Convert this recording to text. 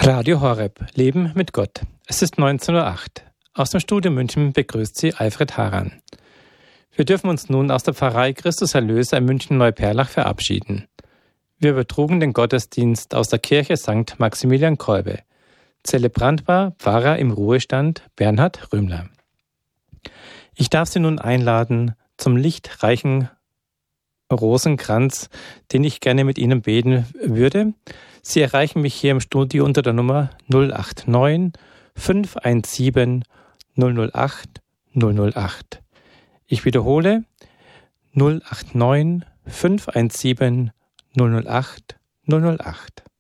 Radio Horeb, Leben mit Gott. Es ist 19:08 Uhr. Aus dem Studio München begrüßt Sie Alfred Haran. Wir dürfen uns nun aus der Pfarrei Christus Erlöser in München-Neuperlach verabschieden. Wir übertrugen den Gottesdienst aus der Kirche St. Maximilian Kolbe. Zelebrant war Pfarrer im Ruhestand Bernhard Rümmler. Ich darf Sie nun einladen zum lichtreichen Rosenkranz, den ich gerne mit Ihnen beten würde. Sie erreichen mich hier im Studio unter der Nummer 089 517 008 008. Ich wiederhole 089 517 008 008.